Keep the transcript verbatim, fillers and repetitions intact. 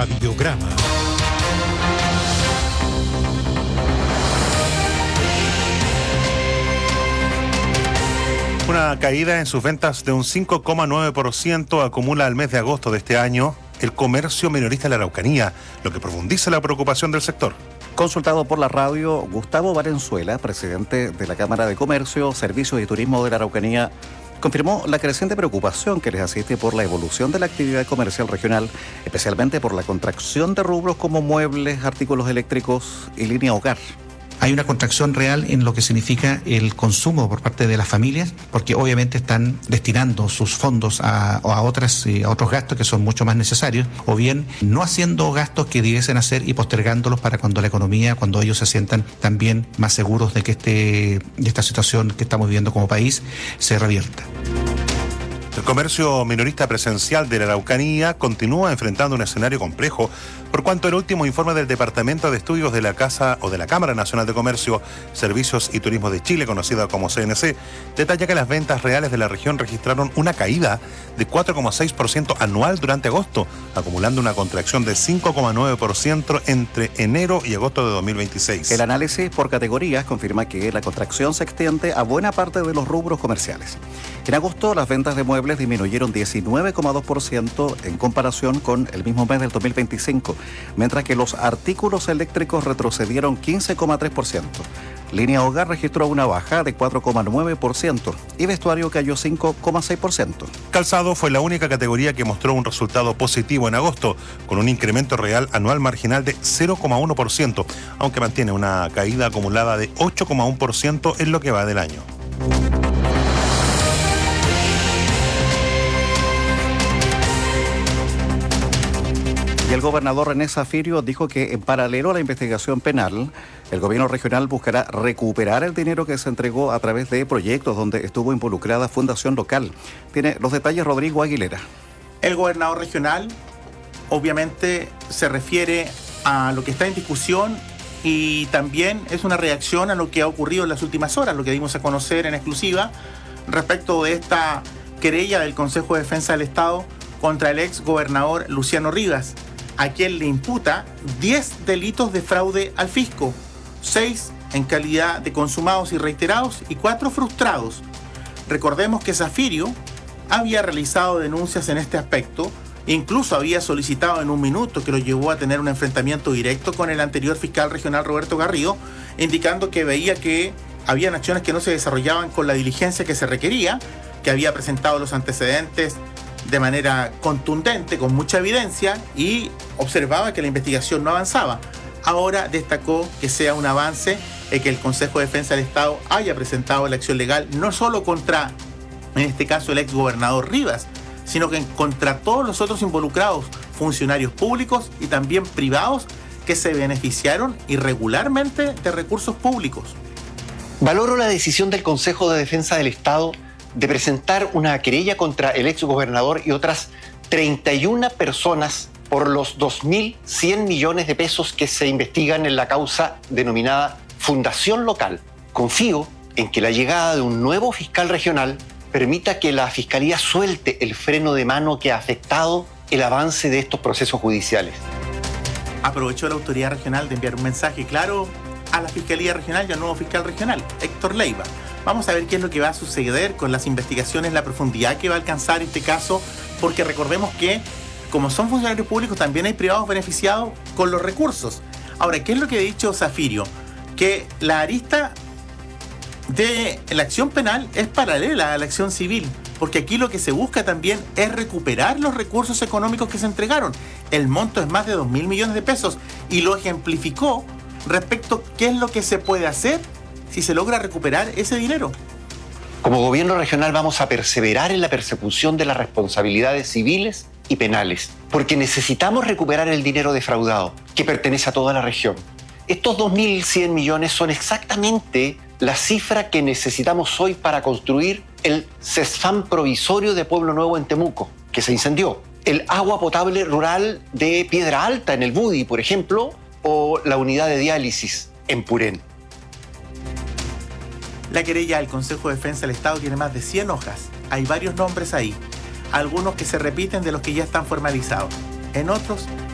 Radiograma. Una caída en sus ventas de un cinco coma nueve por ciento acumula el mes de agosto de este año el comercio minorista de la Araucanía, lo que profundiza la preocupación del sector. Consultado por la radio, Gustavo Valenzuela, presidente de la Cámara de Comercio, Servicios y Turismo de la Araucanía, confirmó la creciente preocupación que les asiste por la evolución de la actividad comercial regional, especialmente por la contracción de rubros como muebles, artículos eléctricos y línea hogar. Hay una contracción real en lo que significa el consumo por parte de las familias, porque obviamente están destinando sus fondos a, a, otras, a otros gastos que son mucho más necesarios, o bien no haciendo gastos que debiesen hacer y postergándolos para cuando la economía, cuando ellos se sientan también más seguros de que este, de esta situación que estamos viviendo como país se revierta. El comercio minorista presencial de la Araucanía continúa enfrentando un escenario complejo, por cuanto el último informe del Departamento de Estudios de la Casa o de la Cámara Nacional de Comercio, Servicios y Turismo de Chile, conocida como C N C, detalla que las ventas reales de la región registraron una caída de cuatro coma seis por ciento anual durante agosto, acumulando una contracción de cinco coma nueve por ciento entre enero y agosto de dos mil veintiséis. El análisis por categorías confirma que la contracción se extiende a buena parte de los rubros comerciales. En agosto, las ventas de muebles disminuyeron diecinueve coma dos por ciento en comparación con el mismo mes del dos mil veinticinco, mientras que los artículos eléctricos retrocedieron quince coma tres por ciento. Línea hogar registró una baja de cuatro coma nueve por ciento y vestuario cayó cinco coma seis por ciento. Calzado fue la única categoría que mostró un resultado positivo en agosto, con un incremento real anual marginal de cero coma uno por ciento, aunque mantiene una caída acumulada de ocho coma uno por ciento en lo que va del año. Y el gobernador René Zafirio dijo que en paralelo a la investigación penal, el gobierno regional buscará recuperar el dinero que se entregó a través de proyectos donde estuvo involucrada Fundación Local. Tiene los detalles Rodrigo Aguilera. El gobernador regional obviamente se refiere a lo que está en discusión y también es una reacción a lo que ha ocurrido en las últimas horas, lo que dimos a conocer en exclusiva respecto de esta querella del Consejo de Defensa del Estado contra el ex gobernador Luciano Rivas, a quien le imputa diez delitos de fraude al fisco, seis en calidad de consumados y reiterados y cuatro frustrados. Recordemos que Zafirio había realizado denuncias en este aspecto, incluso había solicitado en un minuto que lo llevó a tener un enfrentamiento directo con el anterior fiscal regional Roberto Garrido, indicando que veía que habían acciones que no se desarrollaban con la diligencia que se requería, que había presentado los antecedentes de manera contundente, con mucha evidencia, y observaba que la investigación no avanzaba. Ahora destacó que sea un avance el que el Consejo de Defensa del Estado haya presentado la acción legal, no solo contra, en este caso, el ex gobernador Rivas, sino que contra todos los otros involucrados, funcionarios públicos y también privados que se beneficiaron irregularmente de recursos públicos. Valoro la decisión del Consejo de Defensa del Estado de presentar una querella contra el exgobernador y otras treinta y una personas por los dos mil cien millones de pesos que se investigan en la causa denominada Fundación Local. Confío en que la llegada de un nuevo fiscal regional permita que la Fiscalía suelte el freno de mano que ha afectado el avance de estos procesos judiciales. Aprovechó la autoridad regional de enviar un mensaje claro a la Fiscalía Regional y al nuevo fiscal regional, Héctor Leiva. Vamos a ver qué es lo que va a suceder con las investigaciones, la profundidad que va a alcanzar este caso, porque recordemos que, como son funcionarios públicos, también hay privados beneficiados con los recursos. Ahora, ¿qué es lo que ha dicho Zafirio? Que la arista de la acción penal es paralela a la acción civil, porque aquí lo que se busca también es recuperar los recursos económicos que se entregaron. El monto es más de dos mil millones de pesos y lo ejemplificó respecto a qué es lo que se puede hacer si se logra recuperar ese dinero. Como gobierno regional vamos a perseverar en la persecución de las responsabilidades civiles y penales, porque necesitamos recuperar el dinero defraudado, que pertenece a toda la región. Estos dos mil cien millones son exactamente la cifra que necesitamos hoy para construir el CESFAM provisorio de Pueblo Nuevo en Temuco, que se incendió, el agua potable rural de Piedra Alta en el Budi, por ejemplo, o la unidad de diálisis en Purén. La querella del Consejo de Defensa del Estado tiene más de cien hojas. Hay varios nombres ahí, algunos que se repiten de los que ya están formalizados. En otros